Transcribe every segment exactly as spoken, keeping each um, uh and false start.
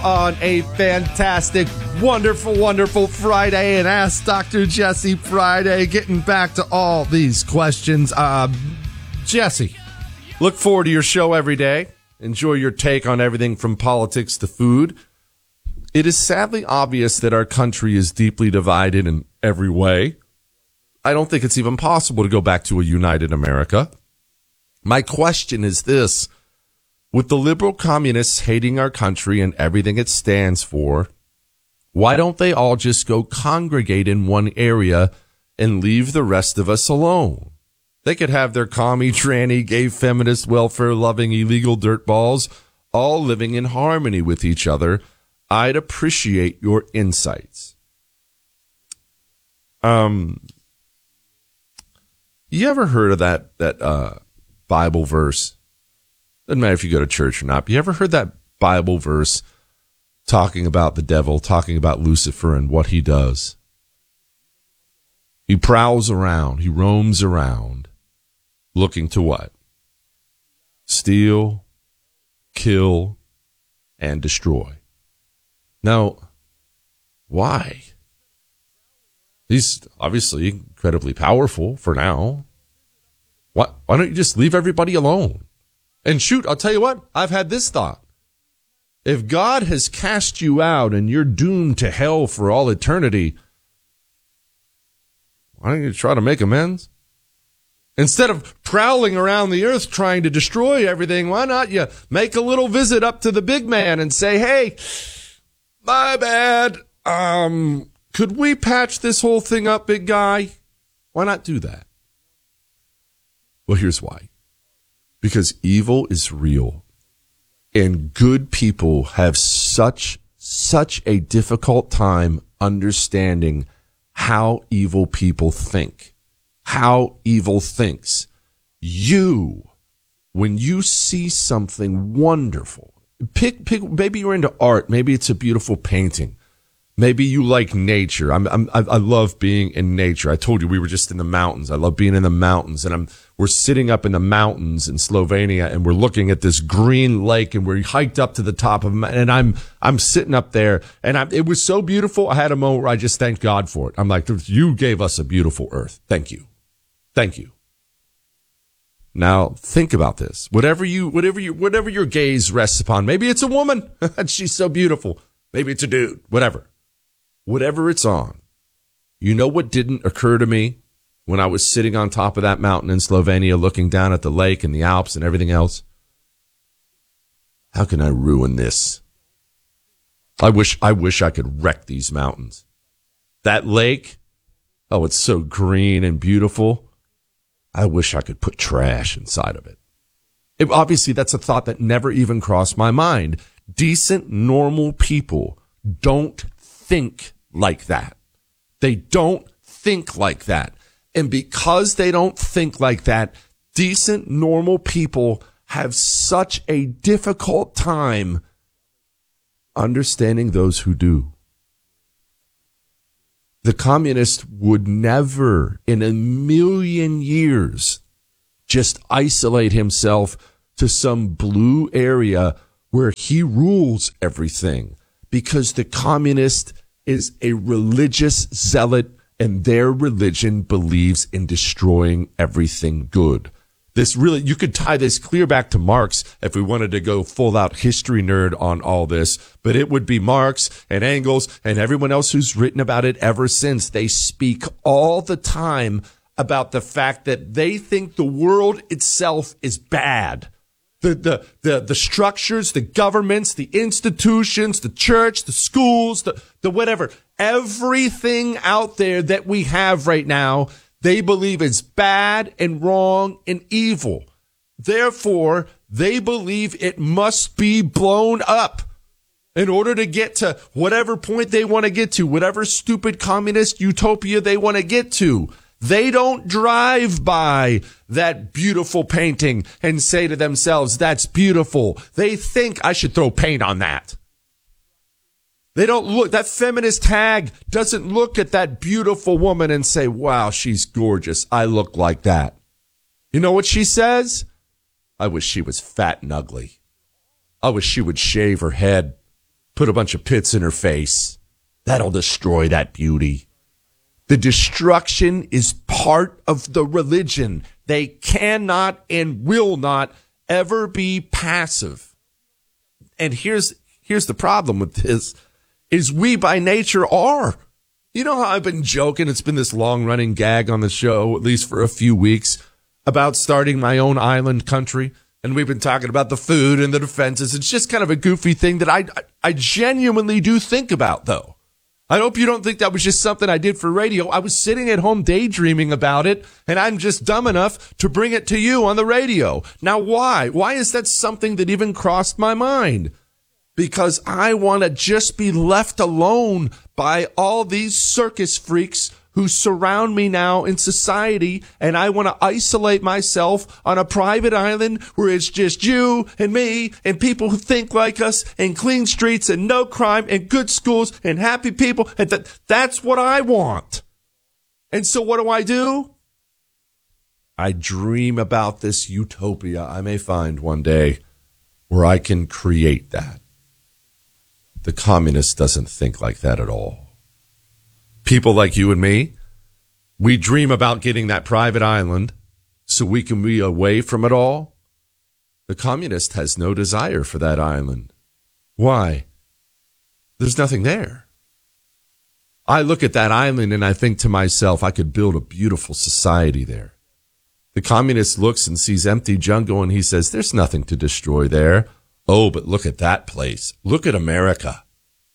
on a fantastic, wonderful, wonderful Friday and Ask Doctor Jesse Friday. Getting back to all these questions. Uh, Jesse, look forward to your show every day. Enjoy your take on everything from politics to food. It is sadly obvious that our country is deeply divided in every way. I don't think it's even possible to go back to a united America. My question is this. With the liberal communists hating our country and everything it stands for, why don't they all just go congregate in one area and leave the rest of us alone? They could have their commie, tranny, gay, feminist, welfare-loving, illegal dirtballs all living in harmony with each other. I'd appreciate your insights. Um, you ever heard of that that uh, Bible verse? Doesn't matter if you go to church or not. But you ever heard that Bible verse talking about the devil, talking about Lucifer and what he does? He prowls around. He roams around looking to what? Steal, kill, and destroy. Now, why? He's obviously incredibly powerful for now. Why, why don't you just leave everybody alone? And shoot, I'll tell you what, I've had this thought. If God has cast you out and you're doomed to hell for all eternity, why don't you try to make amends? Instead of prowling around the earth trying to destroy everything, why not you make a little visit up to the big man and say, hey, my bad. Um, could we patch this whole thing up, big guy? Why not do that? Well, here's why. Because evil is real. And good people have such, such a difficult time understanding how evil people think. How evil thinks. You, when you see something wonderful, pick, pick, maybe you're into art. Maybe it's a beautiful painting. Maybe you like nature. I'm, I'm, I love being in nature. I told you we were just in the mountains. I love being in the mountains, and I'm, we're sitting up in the mountains in Slovenia, and we're looking at this green lake, and we're hiked up to the top of, and I'm, I'm sitting up there, and I'm, it was so beautiful. I had a moment where I just thanked God for it. I'm like, you gave us a beautiful earth. Thank you. Thank you. Now think about this. Whatever you, whatever you, whatever your gaze rests upon. Maybe it's a woman. She's so beautiful. Maybe it's a dude. Whatever. Whatever it's on. You know what didn't occur to me when I was sitting on top of that mountain in Slovenia looking down at the lake and the Alps and everything else? How can I ruin this? I wish, I wish I could wreck these mountains. That lake, oh, it's so green and beautiful. I wish I could put trash inside of it. It. Obviously, that's a thought that never even crossed my mind. Decent, normal people don't think like that. They don't think like that. And because they don't think like that, decent, normal people have such a difficult time understanding those who do. The communist would never in a million years just isolate himself to some blue area where he rules everything, because the communist is a religious zealot and their religion believes in destroying everything good. This really, you could tie this clear back to Marx if we wanted to go full out history nerd on all this, but it would be Marx and Engels and everyone else who's written about it ever since. They speak all the time about the fact that they think the world itself is bad. The, the, the, the structures, the governments, the institutions, the church, the schools, the, the whatever, everything out there that we have right now, they believe is bad and wrong and evil. Therefore, they believe it must be blown up in order to get to whatever point they want to get to, whatever stupid communist utopia they want to get to. They don't drive by that beautiful painting and say to themselves, that's beautiful. They think I should throw paint on that. They don't look, that feminist hag doesn't look at that beautiful woman and say, wow, she's gorgeous. I look like that. You know what she says? I wish she was fat and ugly. I wish she would shave her head. put a bunch of pits in her face. That'll destroy that beauty. The destruction is part of the religion. They cannot and will not ever be passive. And here's here's the problem with this, is we by nature are. You know how I've been joking, it's been this long-running gag on the show, at least for a few weeks, about starting my own island country. And we've been talking about the food and the defenses. It's just kind of a goofy thing that I, I genuinely do think about, though. I hope you don't think that was just something I did for radio. I was sitting at home daydreaming about it, and I'm just dumb enough to bring it to you on the radio. Now, why? Why is that something that even crossed my mind? Because I want to just be left alone by all these circus freaks who surround me now in society, and I want to isolate myself on a private island where it's just you and me and people who think like us and clean streets and no crime and good schools and happy people. And that that's what I want. And so what do I do? I dream about this utopia I may find one day where I can create that. The communist doesn't think like that at all. People like you and me, we dream about getting that private island so we can be away from it all. The communist has no desire for that island. Why? There's nothing there. I look at that island and I think to myself, I could build a beautiful society there. The communist looks and sees empty jungle and he says, there's nothing to destroy there. Oh, but look at that place. Look at America.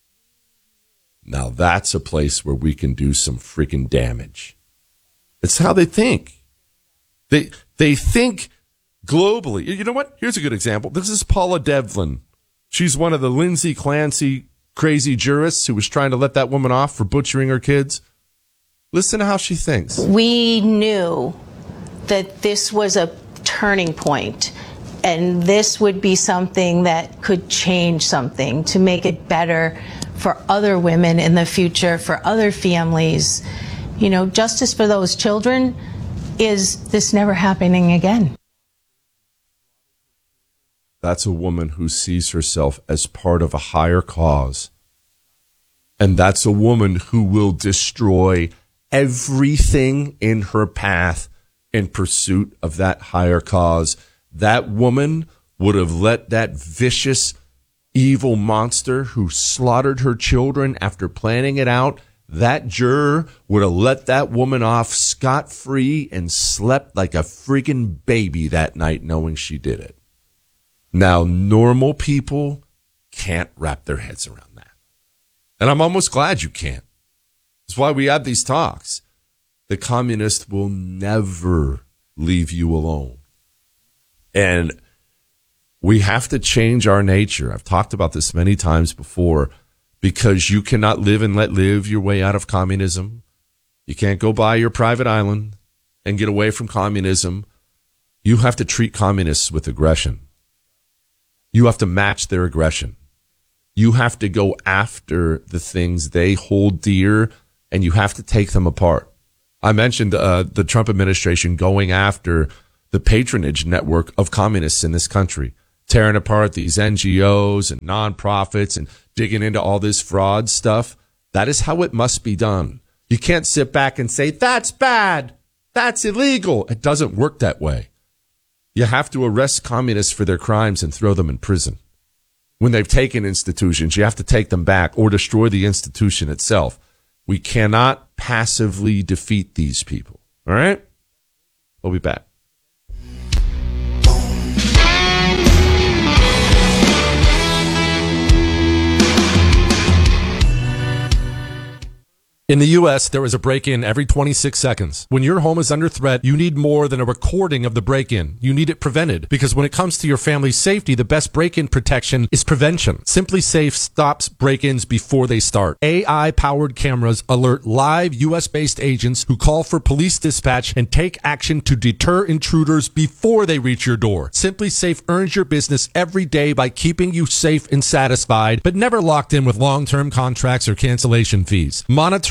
Now that's a place where we can do some freaking damage. It's how they think. They they think globally. You know what? Here's a good example. This is Paula Devlin. She's one of the Lindsay Clancy crazy jurists who was trying to let that woman off for butchering her kids. Listen to how she thinks. We knew that this was a turning point. And this would be something that could change something to make it better for other women in the future, for other families. You know, justice for those children is this never happening again. That's a woman who sees herself as part of a higher cause. And that's a woman who will destroy everything in her path in pursuit of that higher cause. That woman would have let that vicious, evil monster who slaughtered her children after planning it out, that juror would have let that woman off scot-free and slept like a freaking baby that night knowing she did it. Now, normal people can't wrap their heads around that. And I'm almost glad you can't. That's why we have these talks. The communist will never leave you alone. And we have to change our nature. I've talked about this many times before, because you cannot live and let live your way out of communism. You can't go buy your private island and get away from communism. You have to treat communists with aggression. You have to match their aggression. You have to go after the things they hold dear, and you have to take them apart. I mentioned uh, the Trump administration going after the patronage network of communists in this country, tearing apart these N G Os and nonprofits and digging into all this fraud stuff. That is how it must be done. You can't sit back and say, that's bad, that's illegal. It doesn't work that way. You have to arrest communists for their crimes and throw them in prison. When they've taken institutions, you have to take them back or destroy the institution itself. We cannot passively defeat these people. All right? We'll be back. In the U S, there is a break-in every twenty-six seconds. When your home is under threat, you need more than a recording of the break-in. You need it prevented. Because when it comes to your family's safety, the best break-in protection is prevention. Simply Safe stops break-ins before they start. A I-powered cameras alert live U S-based agents who call for police dispatch and take action to deter intruders before they reach your door. Simply Safe earns your business every day by keeping you safe and satisfied, but never locked in with long-term contracts or cancellation fees. Monitor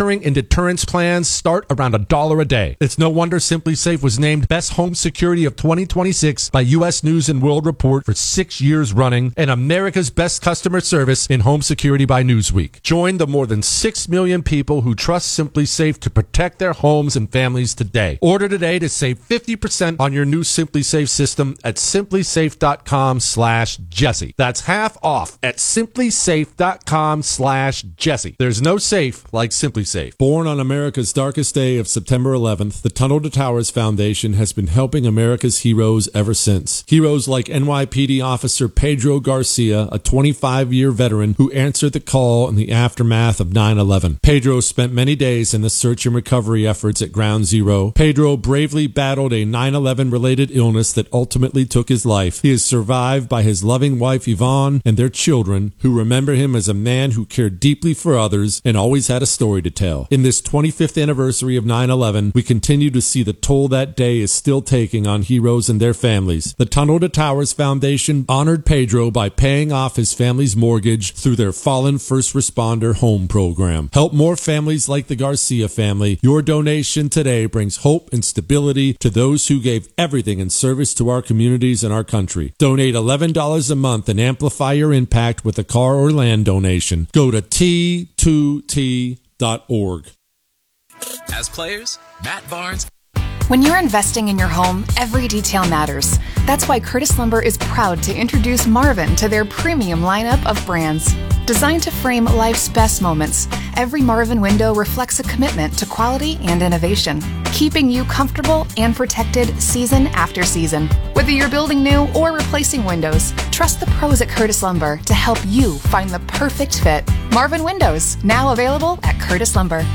monitoring and deterrence plans start around a dollar a day. It's no wonder SimpliSafe was named Best Home Security of twenty twenty-six by U S News and World Report for six years running, and America's Best Customer Service in Home Security by Newsweek. Join the more than six million people who trust SimpliSafe to protect their homes and families today. Order today to save fifty percent on your new SimpliSafe system at simplysafe.com slash Jesse. That's half off at simplysafe.com slash Jesse. There's no safe like SimpliSafe. Born on America's darkest day of September eleventh, the Tunnel to Towers Foundation has been helping America's heroes ever since. Heroes like N Y P D officer Pedro Garcia, a twenty-five-year veteran who answered the call in the aftermath of nine eleven. Pedro spent many days in the search and recovery efforts at Ground Zero. Pedro bravely battled a nine eleven related illness that ultimately took his life. He is survived by his loving wife Yvonne and their children, who remember him as a man who cared deeply for others and always had a story to tell. In this twenty-fifth anniversary of nine eleven, we continue to see the toll that day is still taking on heroes and their families. The Tunnel to Towers Foundation honored Pedro by paying off his family's mortgage through their Fallen First Responder Home Program. Help more families like the Garcia family. Your donation today brings hope and stability to those who gave everything in service to our communities and our country. Donate eleven dollars a month and amplify your impact with a car or land donation. Go to T two T dot org. As players, Matt Barnes. When you're investing in your home, every detail matters. That's why Curtis Lumber is proud to introduce Marvin to their premium lineup of brands. Designed to frame life's best moments, every Marvin window reflects a commitment to quality and innovation, keeping you comfortable and protected season after season. Whether you're building new or replacing windows, trust the pros at Curtis Lumber to help you find the perfect fit. Marvin Windows, now available at Curtis Lumber.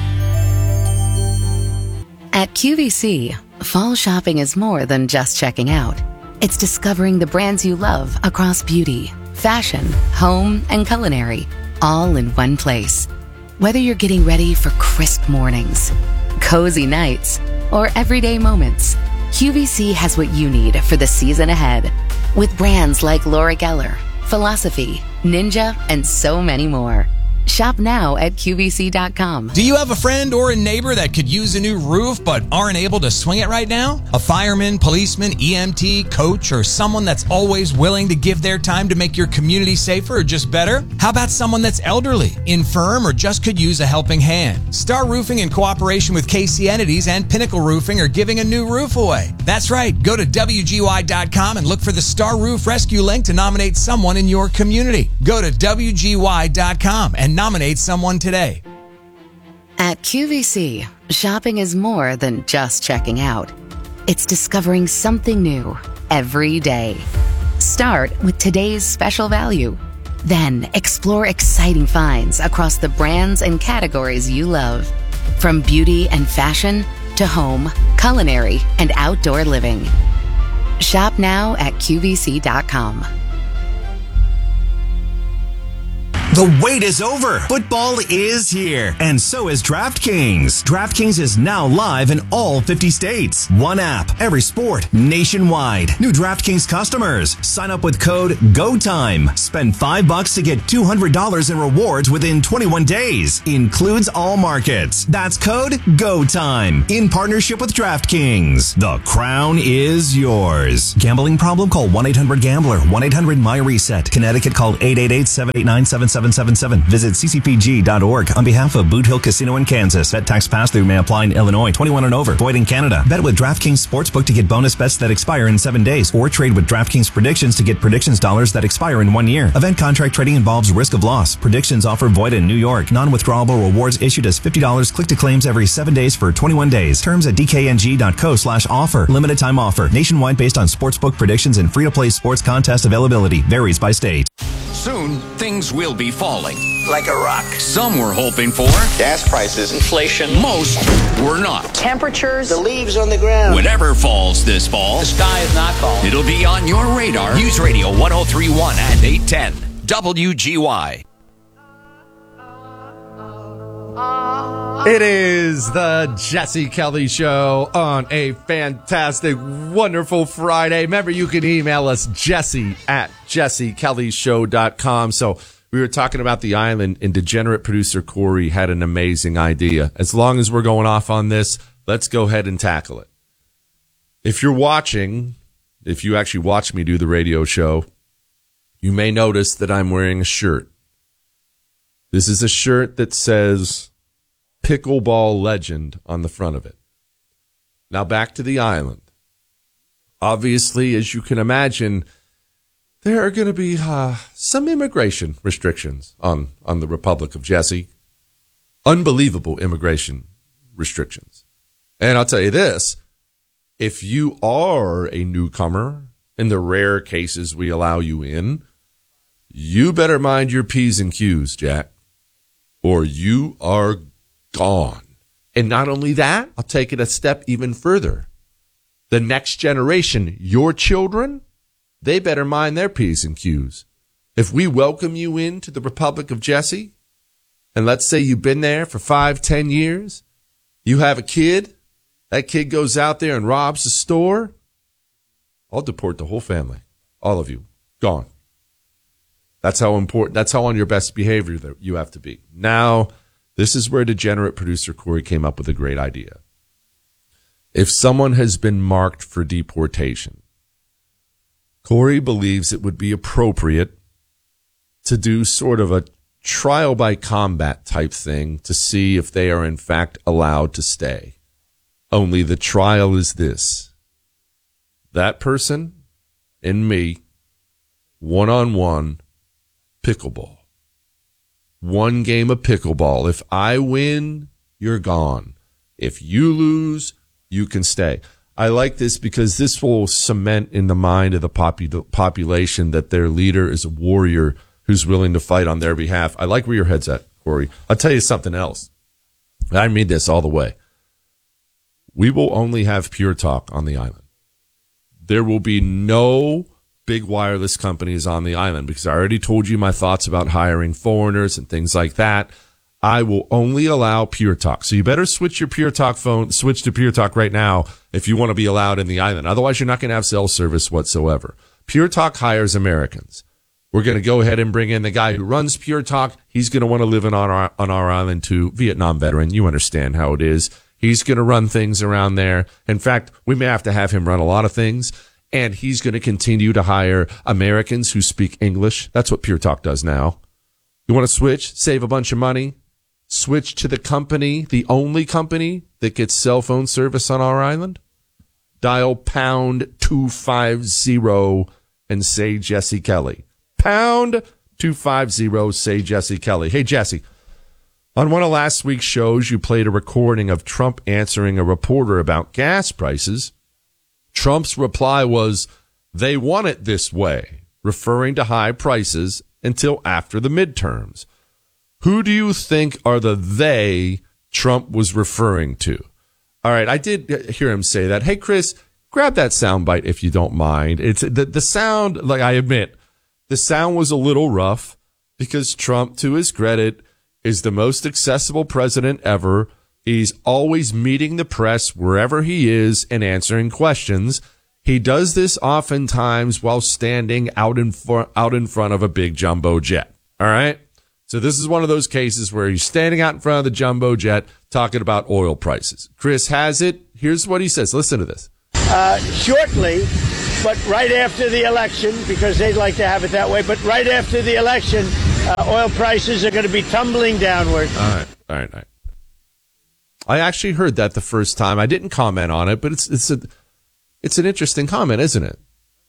At Q V C, fall shopping is more than just checking out. It's discovering the brands you love across beauty, fashion, home, and culinary, all in one place. Whether you're getting ready for crisp mornings, cozy nights, or everyday moments, Q V C has what you need for the season ahead. With brands like Laura Geller, Philosophy, Ninja, and so many more. Shop now at Q V C dot com. Do you have a friend or a neighbor that could use a new roof but aren't able to swing it right now? A fireman, policeman, E M T, coach, or someone that's always willing to give their time to make your community safer or just better? How about someone that's elderly, infirm, or just could use a helping hand? Star Roofing, in cooperation with K C Entities and Pinnacle Roofing, are giving a new roof away. That's right. Go to W G Y dot com and look for the Star Roof Rescue link to nominate someone in your community. Go to W G Y dot com and nominate someone today. At Q V C, shopping is more than just checking out. It's discovering something new every day. Start with today's special value. Then explore exciting finds across the brands and categories you love. From beauty and fashion to home, culinary, and outdoor living. Shop now at Q V C dot com. The wait is over. Football is here. And so is DraftKings. DraftKings is now live in all fifty states. One app, every sport, nationwide. New DraftKings customers. Sign up with code GOTIME. Spend five bucks to get two hundred dollars in rewards within twenty-one days. Includes all markets. That's code GOTIME. In partnership with DraftKings. The crown is yours. Gambling problem? Call one eight hundred gambler. one eight hundred my reset. Connecticut, call eight eight eight, seven eight nine, seven seven seven seven. Visit C C P G dot org on behalf of Boot Hill Casino in Kansas. Bet tax pass-through may apply in Illinois. twenty-one and over. Void in Canada. Bet with DraftKings Sportsbook to get bonus bets that expire in seven days. Or trade with DraftKings Predictions to get predictions dollars that expire in one year. Event contract trading involves risk of loss. Predictions offer void in New York. Non-withdrawable rewards issued as fifty dollars. Click to claims every seven days for twenty-one days. Terms at D K N G dot co slash offer. Limited time offer. Nationwide based on sportsbook predictions and free-to-play sports contest availability. Varies by state. Soon, things will be falling. Like a rock. Some were hoping for. Gas prices, inflation. Most were not. Temperatures. The leaves on the ground. Whatever falls this fall, the sky is not falling. It'll be on your radar. News Radio one oh three point one and eight ten. W G Y. It is the Jesse Kelly Show on a fantastic, wonderful Friday. Remember, you can email us, Jesse at jesse kelly show dot com. So We were talking about the island, and degenerate producer Corey had an amazing idea. As long as we're going off on this, let's go ahead and tackle it. If you're watching, if you actually watch me do the radio show, you may notice that I'm wearing a shirt. This is a shirt that says Pickleball Legend on the front of it. Now back to the island. Obviously, as you can imagine, there are going to be uh, some immigration restrictions on, on the Republic of Jesse. Unbelievable immigration restrictions. And I'll tell you this, if you are a newcomer, in the rare cases we allow you in, you better mind your P's and Q's, Jack, or you are gone. And not only that, I'll take it a step even further. The next generation, your children, they better mind their P's and Q's. If we welcome you into the Republic of Jesse, and let's say you've been there for five, ten years, you have a kid, that kid goes out there and robs the store, I'll deport the whole family. All of you. Gone. That's how important, that's how on your best behavior that you have to be. Now, this is where degenerate producer Corey came up with a great idea. If someone has been marked for deportation, Corey believes it would be appropriate to do sort of a trial by combat type thing to see if they are in fact allowed to stay. Only the trial is this. That person and me, one-on-one, pickleball. One game of pickleball. If I win, you're gone. If you lose, you can stay. I like this because this will cement in the mind of the popu- population that their leader is a warrior who's willing to fight on their behalf. I like where your head's at, Corey. I'll tell you something else. I mean this all the way. We will only have Pure Talk on the island. There will be no big wireless companies on the island because I already told you my thoughts about hiring foreigners and things like that. I will only allow Pure Talk. So you better switch your Pure Talk phone, switch to Pure Talk right now if you want to be allowed in the island. Otherwise, you're not going to have cell service whatsoever. Pure Talk hires Americans. We're going to go ahead and bring in the guy who runs Pure Talk. He's going to want to live in on our, on our island too. Vietnam veteran. You understand how it is. He's going to run things around there. In fact, we may have to have him run a lot of things. And he's going to continue to hire Americans who speak English. That's what Pure Talk does now. You want to switch, save a bunch of money, switch to the company, the only company that gets cell phone service on our island? Dial pound two five zero and say Jesse Kelly. Pound two five zero, say Jesse Kelly. Hey, Jesse, on one of last week's shows, you played a recording of Trump answering a reporter about gas prices. Trump's reply was, they want it this way, referring to high prices until after the midterms. Who do you think are the they Trump was referring to? All right, I did hear him say that. Hey, Chris, grab that soundbite if you don't mind. It's the, the sound, like I admit, the sound was a little rough because Trump, to his credit, is the most accessible president ever. He's always meeting the press wherever he is and answering questions. He does this oftentimes while standing out in front, out in front of a big jumbo jet. All right. So this is one of those cases where he's standing out in front of the jumbo jet talking about oil prices. Chris has it. Here's what he says. Listen to this. Uh, shortly, but right after the election, because they'd like to have it that way, but right after the election, uh, oil prices are going to be tumbling downward. All right. All right. All right. I actually heard that the first time. I didn't comment on it, but it's it's a it's an interesting comment, isn't it?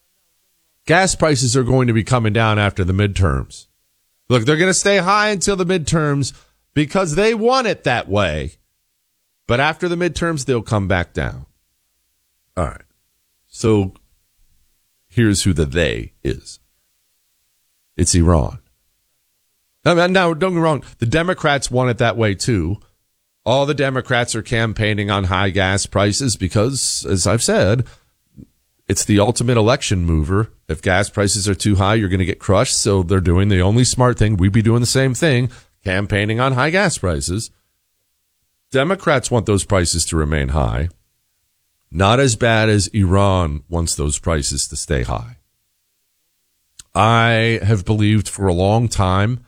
Gas prices are going to be coming down after the midterms. Look, they're going to stay high until the midterms because they want it that way. But after the midterms, they'll come back down. All right. So here's who the they is. It's Iran. Now, now don't get me wrong. The Democrats want it that way, too. All the Democrats are campaigning on high gas prices because, as I've said, it's the ultimate election mover. If gas prices are too high, you're going to get crushed. So they're doing the only smart thing. We'd be doing the same thing, campaigning on high gas prices. Democrats want those prices to remain high. Not as bad as Iran wants those prices to stay high. I have believed for a long time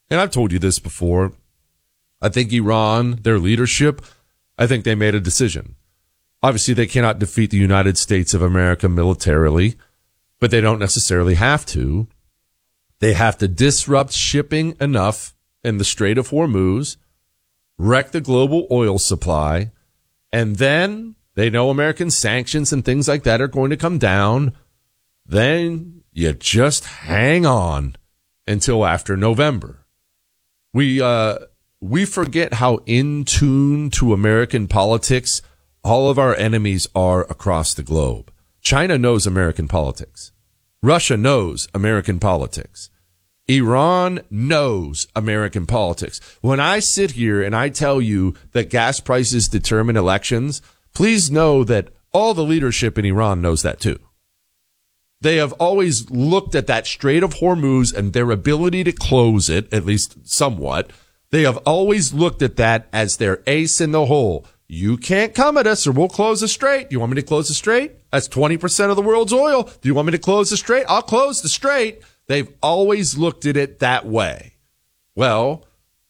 and I've told you this before, I think Iran, their leadership, I think they made a decision. Obviously, they cannot defeat the United States of America militarily, but they don't necessarily have to. They have to disrupt shipping enough in the Strait of Hormuz, wreck the global oil supply, and then they know American sanctions and things like that are going to come down. Then you just hang on until after November. We, uh, we forget how in tune to American politics all of our enemies are across the globe. China knows American politics. Russia knows American politics. Iran knows American politics. When I sit here and I tell you that gas prices determine elections, please know that all the leadership in Iran knows that too. They have always looked at that Strait of Hormuz and their ability to close it, at least somewhat. They have always looked at that as their ace in the hole. You can't come at us or we'll close the strait. You want me to close the strait? That's twenty percent of the world's oil. Do you want me to close the strait? I'll close the strait. They've always looked at it that way. Well,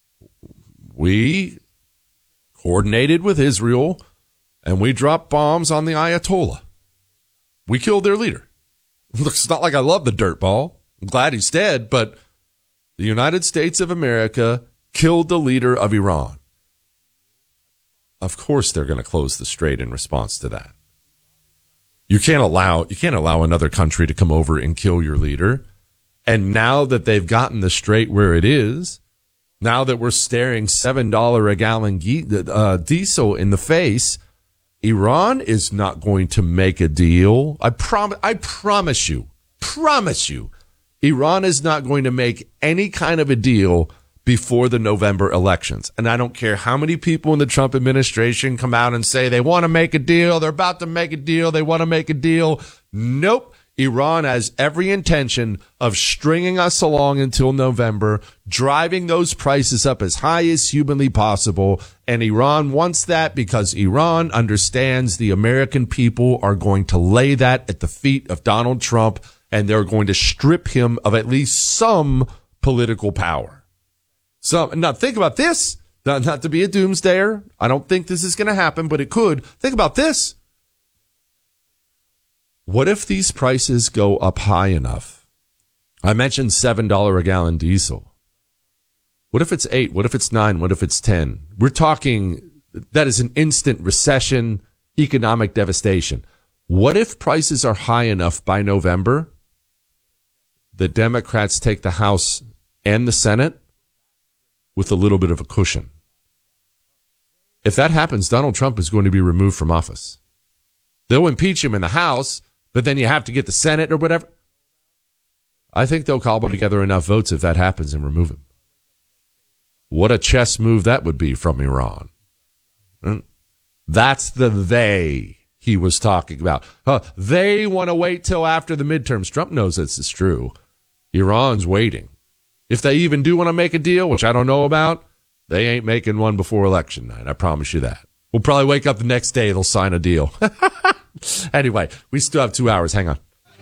we coordinated with Israel and we dropped bombs on the Ayatollah. We killed their leader. Look, it's not like I love the dirtball. I'm glad he's dead, but the United States of America killed the leader of Iran. Of course they're going to close the strait in response to that. You can't allow, you can't allow another country to come over and kill your leader. And now that they've gotten the strait where it is, now that we're staring seven dollars a gallon uh, diesel in the face, Iran is not going to make a deal. I promise, I promise you, promise you, Iran is not going to make any kind of a deal before the November elections. And I don't care how many people in the Trump administration come out and say they want to make a deal, they're about to make a deal, they want to make a deal. Nope. Iran has every intention of stringing us along until November, driving those prices up as high as humanly possible. And Iran wants that because Iran understands the American people are going to lay that at the feet of Donald Trump, and they're going to strip him of at least some political power. So now think about this, not, not to be a doomsdayer. I don't think this is going to happen, but it could. Think about this. What if these prices go up high enough? I mentioned seven dollars a gallon diesel. What if it's eight? What if it's nine? What if it's ten? We're talking, that is an instant recession, economic devastation. What if prices are high enough by November? The Democrats take the House and the Senate with a little bit of a cushion. If that happens, Donald Trump is going to be removed from office. They'll impeach him in the House, but then you have to get the Senate or whatever. I think they'll cobble together enough votes if that happens and remove him. What a chess move that would be from Iran. That's the they he was talking about. Huh, they want to wait till after the midterms. Trump knows this is true. Iran's waiting. If they even do want to make a deal, which I don't know about, they ain't making one before election night. I promise you that. We'll probably wake up the next day, they'll sign a deal. Anyway, we still have two hours. Hang on.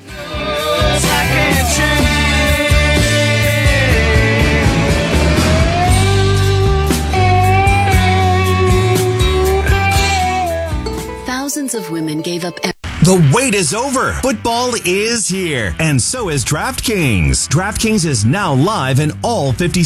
Thousands of women gave up. The wait is over. Football is here. And so is DraftKings. DraftKings is now live in all fifty